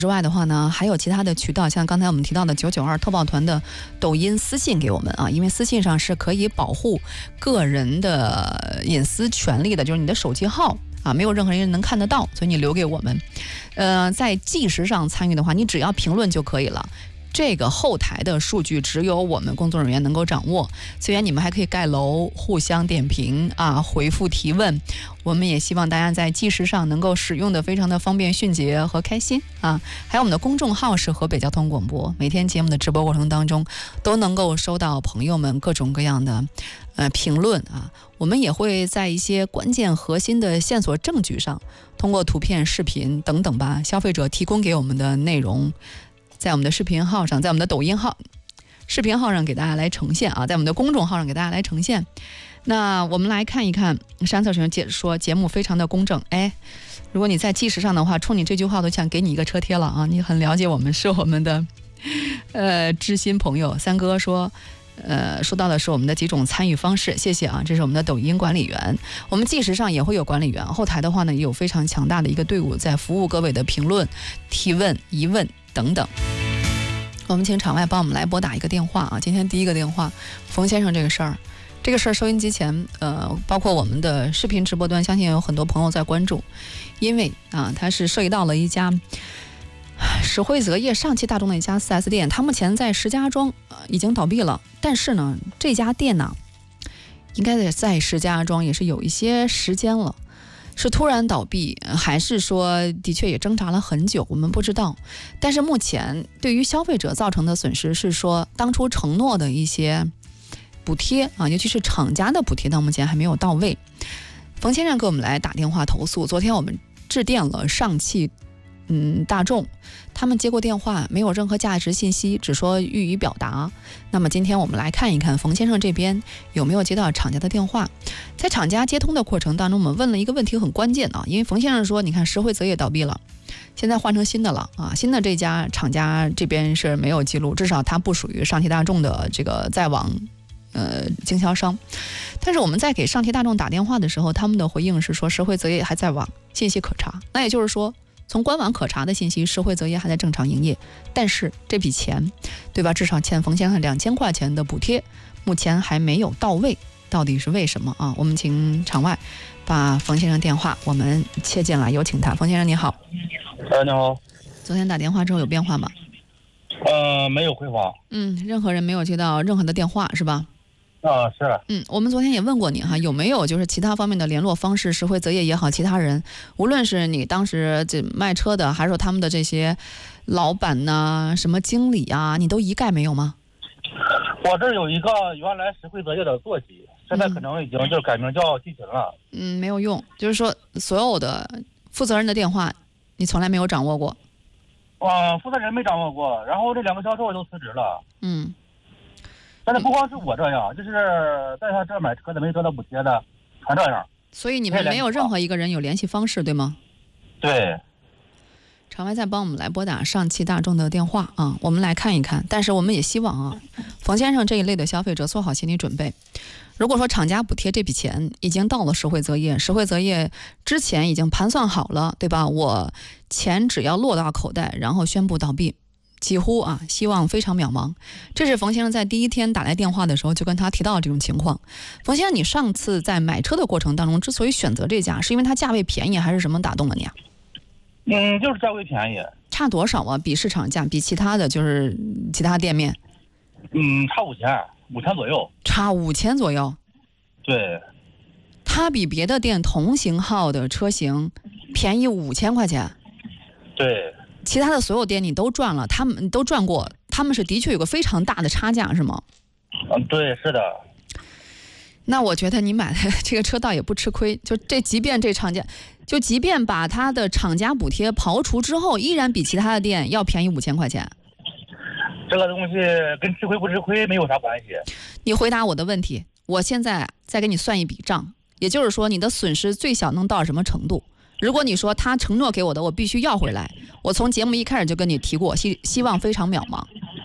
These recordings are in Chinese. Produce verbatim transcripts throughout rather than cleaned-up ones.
之外的话呢，还有其他的渠道，像刚才我们提到的九九二特报团的抖音私信给我们啊，因为私信上是可以保护个人的隐私权利的，就是你的手机号啊，没有任何人能看得到，所以你留给我们。呃，在计时上参与的话，你只要评论就可以了。这个后台的数据只有我们工作人员能够掌握，虽然你们还可以盖楼、互相点评啊、回复提问，我们也希望大家在计时上能够使用的非常的方便、迅捷和开心啊。还有我们的公众号是河北交通广播，每天节目的直播过程当中都能够收到朋友们各种各样的呃评论啊。我们也会在一些关键核心的线索证据上，通过图片、视频等等吧，消费者提供给我们的内容，在我们的视频号上，在我们的抖音号、视频号上给大家来呈现啊，在我们的公众号上给大家来呈现。那我们来看一看，山策学姐说节目非常的公正，哎，如果你在计时上的话，冲你这句话都想给你一个车贴了啊！你很了解我们，是我们的呃知心朋友。三哥说。呃，说到的是我们的几种参与方式，谢谢啊，这是我们的抖音管理员，我们计时上也会有管理员，后台的话呢也有非常强大的一个队伍在服务各位的评论、提问、疑问等等。我们请场外帮我们来拨打一个电话啊，今天第一个电话，冯先生这个事儿，这个事儿收音机前，呃，包括我们的视频直播端，相信有很多朋友在关注，因为啊，它是涉及到了一家。史惠择业上汽大众的一家 四 S 店，它目前在石家庄、呃、已经倒闭了。但是呢，这家店呢，应该在石家庄也是有一些时间了，是突然倒闭，还是说的确也挣扎了很久，我们不知道。但是目前对于消费者造成的损失是说，当初承诺的一些补贴啊，尤其是厂家的补贴，到目前还没有到位。冯先生给我们来打电话投诉，昨天我们致电了上汽。嗯，大众他们接过电话，没有任何价值信息，只说予以表达。那么今天我们来看一看冯先生这边有没有接到厂家的电话。在厂家接通的过程当中，我们问了一个问题很关键啊，因为冯先生说，你看石惠择业倒闭了，现在换成新的了啊，新的这家厂家这边是没有记录，至少它不属于上汽大众的这个在网呃经销商。但是我们在给上汽大众打电话的时候，他们的回应是说石惠择业还在网，信息可查。那也就是说，从官网可查的信息，石惠择业还在正常营业，但是这笔钱，对吧？至少欠冯先生两千块钱的补贴，目前还没有到位，到底是为什么啊？我们请场外把冯先生电话我们切进来，有请他。冯先生你好。 呃，你好。 昨天打电话之后有变化吗？ 呃，没有回访。 嗯，任何人没有接到任何的电话是吧？ 啊，是。 嗯，我们昨天也问过你哈，有没有就是其他方面的联络方式，石惠择业也好，其他人，无论是你当时这卖车的，还是说他们的这些老板呐、什么经理啊，你都一概没有吗？ 我这有一个原来石惠择业的座机，现在可能已经就改名叫季群了。 嗯，没有用，就是说所有的负责人的电话，你从来没有掌握过。 啊、呃，负责人没掌握过，然后这两个销售都辞职了。 嗯。 但是不光是我这样，就是在他这买车的没得到补贴的，全这样。 所以你们没有任何一个人有联系方式，对吗？ 对。 场外再帮我们来拨打上汽大众的电话啊，我们来看一看。但是我们也希望啊，冯先生这一类的消费者做好心理准备。如果说厂家补贴这笔钱已经到了石惠择业，石惠择业之前已经盘算好了，对吧？我钱只要落到口袋，然后宣布倒闭。几乎啊，希望非常渺茫。这是冯先生在第一天打来电话的时候就跟他提到这种情况。冯先生，你上次在买车的过程当中，之所以选择这家，是因为它价位便宜，还是什么打动了你啊？ 嗯，就是价位便宜。 差多少啊？比市场价，比其他的就是其他店面？ 嗯，差五千，五千左右。 差五千左右。 对。 它比别的店同型号的车型便宜五千块钱。 对。 其他的所有店你都赚了，他们都赚过，他们是的确有个非常大的差价，是吗？ 嗯，对，是的。 那我觉得你买的这个车倒也不吃亏，就这，即便这厂家，就即便把它的厂家补贴刨除之后，依然比其他的店要便宜五千块钱。 这个东西跟吃亏不吃亏没有啥关系。 你回答我的问题，我现在再给你算一笔账，也就是说你的损失最小能到什么程度？如果你说他承诺给我的我必须要回来，我从节目一开始就跟你提过，希希望非常渺茫。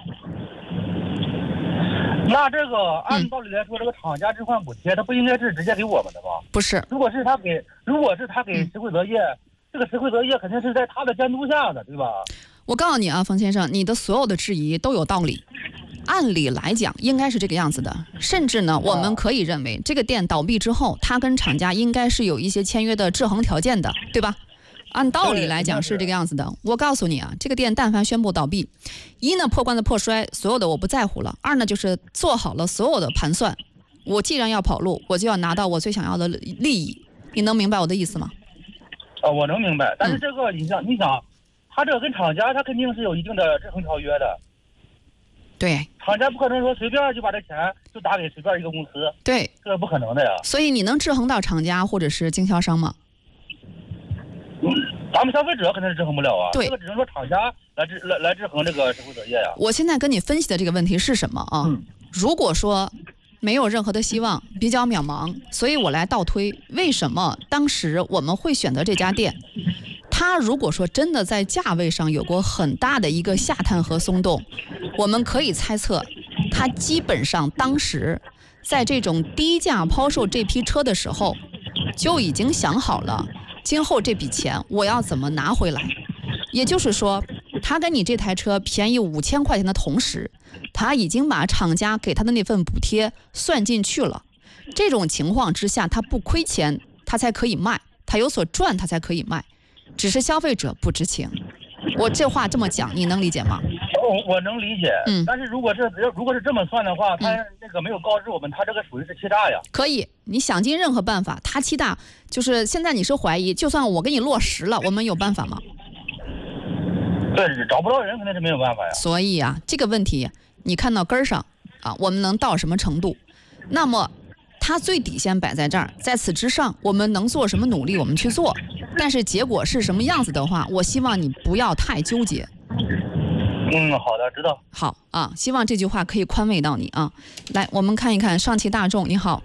那这个按道理来说，嗯、这个厂家置换补贴，他不应该是直接给我们的吧？ 不是， 如果是他给，如果是他给石惠择业，嗯、这个石惠择业肯定是在他的监督下的，对吧？ 我告诉你啊，冯先生，你的所有的质疑都有道理。按理来讲应该是这个样子的，甚至呢我们可以认为这个店倒闭之后，它跟厂家应该是有一些签约的制衡条件的，对吧？按道理来讲是这个样子的。我告诉你啊，这个店但凡宣布倒闭，一呢破罐子破摔，所有的我不在乎了；二呢就是做好了所有的盘算，我既然要跑路，我就要拿到我最想要的利益。你能明白我的意思吗？ 啊，我能明白，但是这个你想，嗯、你想，他这个跟厂家他肯定是有一定的制衡条约的。 对， 厂家不可能说随便就把这钱就打给随便一个公司， 对， 这是不可能的呀。 所以你能制衡到厂家或者是经销商吗？ 嗯，咱们消费者肯定是制衡不了啊。 对， 这个只能说厂家来制来来制衡这个社会责业呀。 我现在跟你分析的这个问题是什么啊？嗯、如果说没有任何的希望，比较渺茫，所以我来倒推，为什么当时我们会选择这家店？它如果说真的在价位上有过很大的一个下探和松动，我们可以猜测，它基本上当时在这种低价抛售这批车的时候，就已经想好了今后这笔钱我要怎么拿回来。也就是说，他跟你这台车便宜五千块钱的同时，他已经把厂家给他的那份补贴算进去了。这种情况之下，他不亏钱，他才可以卖，他有所赚，他才可以卖。只是消费者不知情。我这话这么讲，你能理解吗？ 我我能理解，嗯，但是如果是如果是这么算的话，他那个没有告知我们，他这个属于是欺诈呀。 可以，你想尽任何办法，他欺诈，就是现在你是怀疑，就算我给你落实了，我们有办法吗？ 对，找不到人肯定是没有办法呀。 所以啊，这个问题你看到根儿上啊，我们能到什么程度？那么它最底线摆在这儿，在此之上，我们能做什么努力，我们去做。但是结果是什么样子的话，我希望你不要太纠结。 嗯，好的，知道。 好啊，希望这句话可以宽慰到你啊。来，我们看一看上汽大众，你好。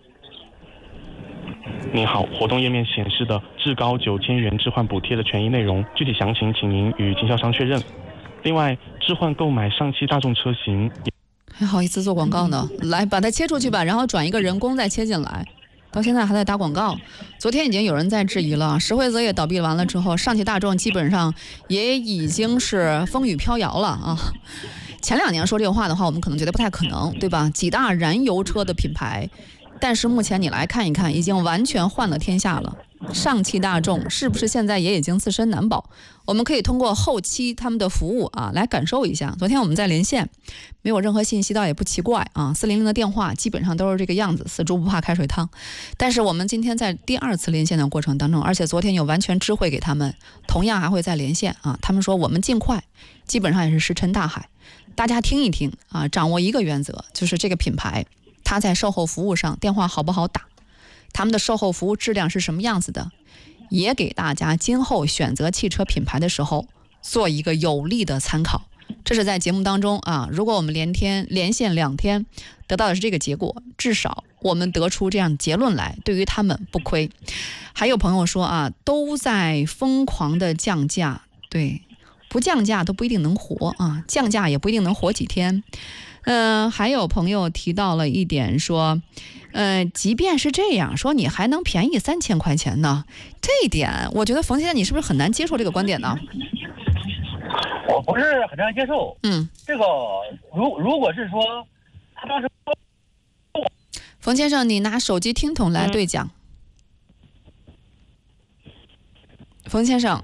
您好，活动页面显示的至高九千元置换补贴的权益内容，具体详情请您与经销商确认。另外，置换购买上汽大众车型， 还好意思做广告呢？来，把它切出去吧，然后转一个人工再切进来。到现在还在打广告。昨天已经有人在质疑了，实惠泽也倒闭完了之后，上汽大众基本上也已经是风雨飘摇了啊。前两年说这个话的话，我们可能觉得不太可能，对吧？几大燃油车的品牌，但是目前你来看一看，已经完全换了天下了。上汽大众是不是现在也已经自身难保？我们可以通过后期他们的服务啊来感受一下。昨天我们在连线，没有任何信息，倒也不奇怪啊。四零零的电话基本上都是这个样子，死猪不怕开水烫。但是我们今天在第二次连线的过程当中，而且昨天有完全知会给他们，同样还会再连线啊。他们说我们尽快，基本上也是石沉大海。大家听一听啊，掌握一个原则，就是这个品牌它在售后服务上电话好不好打，他们的售后服务质量是什么样子的，也给大家今后选择汽车品牌的时候做一个有力的参考。这是在节目当中啊，如果我们连天连线两天得到的是这个结果，至少我们得出这样结论来，对于他们不亏。还有朋友说啊，都在疯狂的降价，对，不降价都不一定能活啊，降价也不一定能活几天。嗯、呃，还有朋友提到了一点说，呃，即便是这样说，你还能便宜三千块钱呢？这一点，我觉得冯先生你是不是很难接受这个观点呢？ 我不是很难接受。 嗯， 这个如如果是说他当时， 冯先生，你拿手机听筒来对讲。嗯、冯先生，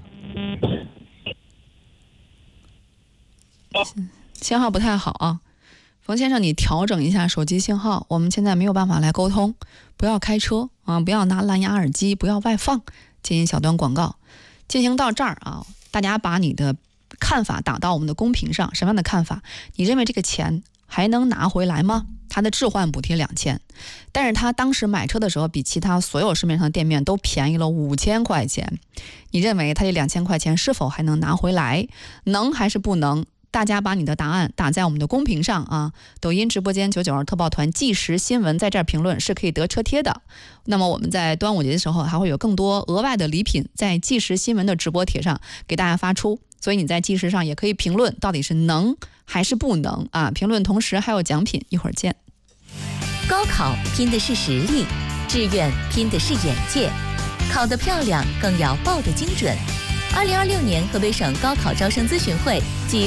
信号不太好啊。冯先生，你调整一下手机信号，我们现在没有办法来沟通。不要开车啊，不要拿蓝牙耳机，不要外放，进行小段广告。进行到这儿啊，大家把你的看法打到我们的公屏上。什么样的看法？你认为这个钱还能拿回来吗？他的置换补贴两千，但是他当时买车的时候比其他所有市面上的店面都便宜了五千块钱。你认为他这两千块钱是否还能拿回来？能还是不能？大家把你的答案打在我们的公屏上啊！抖音直播间九九二特报团即时新闻在这儿评论是可以得车贴的。那么我们在端午节的时候还会有更多额外的礼品在即时新闻的直播帖上给大家发出，所以你在即时上也可以评论到底是能还是不能啊！评论同时还有奖品，一会儿见。 高考拼的是实力，志愿拼的是眼界，考得漂亮更要报得精准。 二零二六年河北省高考招生咨询会暨